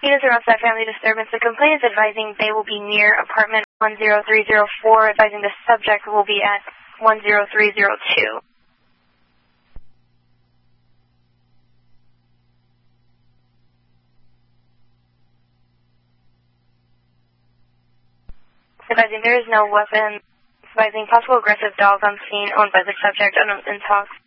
Units are outside family disturbance. The complainant is advising they will be near apartment 10304, advising the subject will be at 10302. Advising there is no weapon. Advising possible aggressive dog on scene owned by the subject in talks.